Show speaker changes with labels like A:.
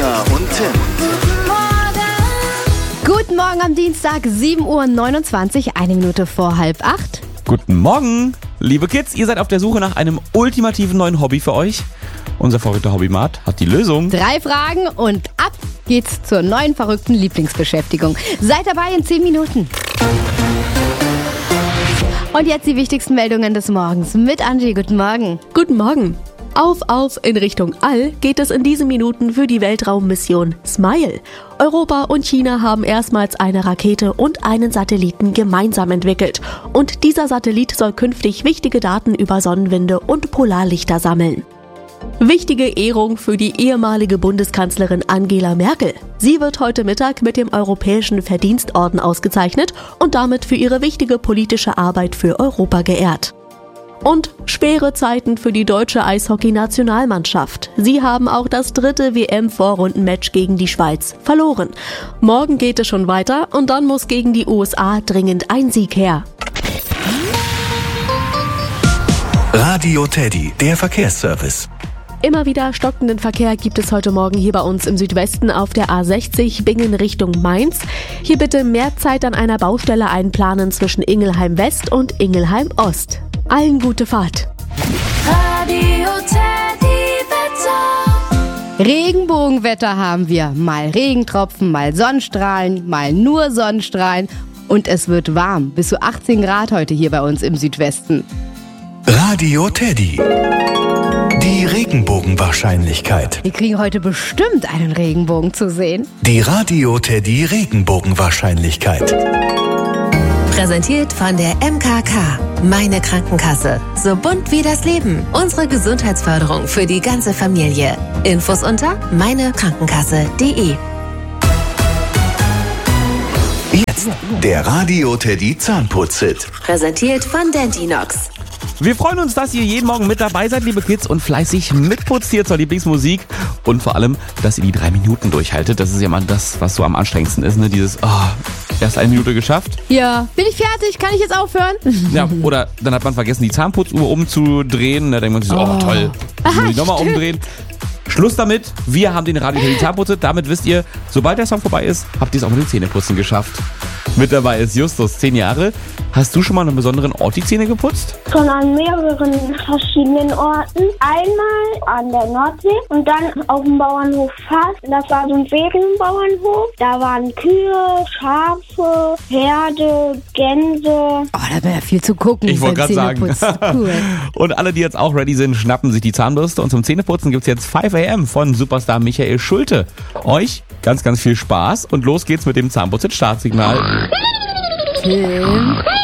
A: Maria und Tim.
B: Guten Morgen am Dienstag, 7:29 Uhr, 1 Minute vor 7:30.
C: Guten Morgen, liebe Kids. Ihr seid auf der Suche nach einem ultimativen neuen Hobby für euch. Unser verrückter Hobbymat hat die Lösung.
B: 3 Fragen und ab geht's zur neuen verrückten Lieblingsbeschäftigung. Seid dabei in 10 Minuten. Und jetzt die wichtigsten Meldungen des Morgens mit Angie. Guten Morgen.
D: Guten Morgen. Auf in Richtung All geht es in diesen Minuten für die Weltraummission SMILE. Europa und China haben erstmals eine Rakete und einen Satelliten gemeinsam entwickelt. Und dieser Satellit soll künftig wichtige Daten über Sonnenwinde und Polarlichter sammeln. Wichtige Ehrung für die ehemalige Bundeskanzlerin Angela Merkel. Sie wird heute Mittag mit dem Europäischen Verdienstorden ausgezeichnet und damit für ihre wichtige politische Arbeit für Europa geehrt. Und schwere Zeiten für die deutsche Eishockey-Nationalmannschaft. Sie haben auch das 3. WM-Vorrundenmatch gegen die Schweiz verloren. Morgen geht es schon weiter und dann muss gegen die USA dringend ein Sieg her.
A: Radio Teddy, der Verkehrsservice.
D: Immer wieder stockenden Verkehr gibt es heute Morgen hier bei uns im Südwesten auf der A60 Bingen Richtung Mainz. Hier bitte mehr Zeit an einer Baustelle einplanen zwischen Ingelheim West und Ingelheim Ost. Allen gute Fahrt.
E: Radio Teddy Wetter.
B: Regenbogenwetter haben wir. Mal Regentropfen, mal Sonnenstrahlen, mal nur Sonnenstrahlen. Und es wird warm. Bis zu 18 Grad heute hier bei uns im Südwesten.
A: Radio Teddy. Die Regenbogenwahrscheinlichkeit.
B: Wir kriegen heute bestimmt einen Regenbogen zu sehen.
A: Die Radio Teddy Regenbogenwahrscheinlichkeit.
E: Präsentiert von der MKK. Meine Krankenkasse. So bunt wie das Leben. Unsere Gesundheitsförderung für die ganze Familie. Infos unter meinekrankenkasse.de.
A: Jetzt der Radio Teddy Zahnputz-Hit.
E: Präsentiert von Dentinox.
C: Wir freuen uns, dass ihr jeden Morgen mit dabei seid, liebe Kids, und fleißig mitputzt hier zur Lieblingsmusik. Und vor allem, dass ihr die 3 Minuten durchhaltet. Das ist ja mal das, was so am anstrengendsten ist, ne? Dieses, erst 1 Minute geschafft.
B: Ja, bin ich fertig? Kann ich jetzt aufhören?
C: Ja, oder dann hat man vergessen, die Zahnputzuhr umzudrehen. Da denkt man sich so, toll, muss ich nochmal umdrehen. Schluss damit, wir haben den Radio Teddy Zahnputz. Damit wisst ihr, sobald der Song vorbei ist, habt ihr es auch mit dem Zähneputzen geschafft. Mit dabei ist Justus, 10 Jahre. Hast du schon mal an einem besonderen Ort die Zähne geputzt?
F: Schon an mehreren verschiedenen Orten. Einmal an der Nordsee und dann auf dem Bauernhof Fass. Das war so ein Ferienbauernhof. Da waren Kühe, Schafe, Pferde, Gänse.
B: Oh, da wäre ja viel zu gucken.
C: Ich wollte gerade sagen.
B: Cool.
C: Und alle, die jetzt auch ready sind, schnappen sich die Zahnbürste. Und zum Zähneputzen gibt es jetzt 5 AM von Superstar Michael Schulte. Euch ganz, ganz viel Spaß und los geht's mit dem Zahnputz-Startsignal.
B: Tim.